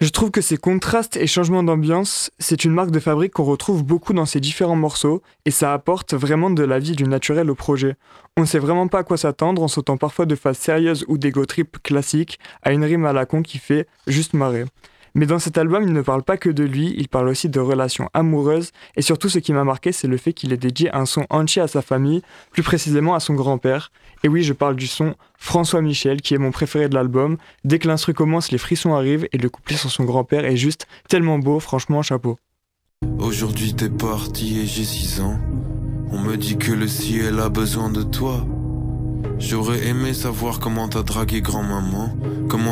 Je trouve que ces contrastes et changements d'ambiance, c'est une marque de fabrique qu'on retrouve beaucoup dans ces différents morceaux et ça apporte vraiment de la vie du naturel au projet. On ne sait vraiment pas à quoi s'attendre en sautant parfois de phases sérieuses ou d'ego trip classiques à une rime à la con qui fait juste marrer. Mais dans cet album, il ne parle pas que de lui, il parle aussi de relations amoureuses et surtout ce qui m'a marqué, c'est le fait qu'il ait dédié un son entier à sa famille, plus précisément à son grand-père. Et oui, je parle du son François Michel, qui est mon préféré de l'album. Dès que l'instru commence, les frissons arrivent et le couplet sur son grand-père est juste tellement beau, franchement, chapeau. Aujourd'hui t'es parti et j'ai 6 ans. On me dit que le ciel a besoin de toi. J'aurais aimé savoir comment t'as dragué grand-maman, comment